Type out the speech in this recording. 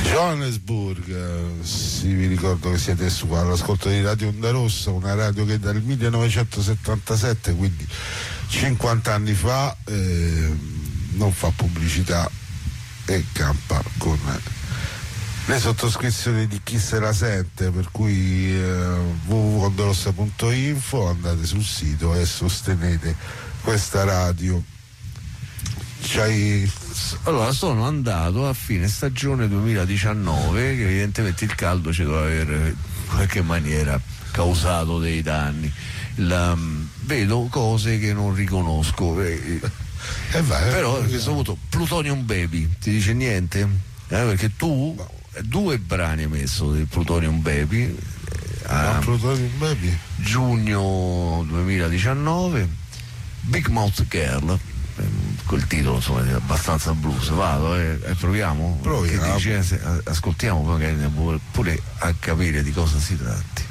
Johannesburg, sì, vi ricordo che siete su all'ascolto di Radio Onda Rossa, una radio che dal 1977, quindi 50 anni fa, non fa pubblicità e campa con le sottoscrizioni di chi se la sente, per cui www.ondorossa.info, andate sul sito e sostenete questa radio. Allora, sono andato a fine stagione 2019, che evidentemente il caldo ci doveva aver in qualche maniera causato dei danni. Vedo cose che non riconosco, però a questo punto Plutonium Baby ti dice niente? Perché tu 2 brani hai messo del Plutonium Baby Plutonium Baby giugno 2019, Big Mouth Girl, quel titolo insomma è abbastanza blues. Vado e proviamo. Che dice, ascoltiamo pure a capire di cosa si tratti.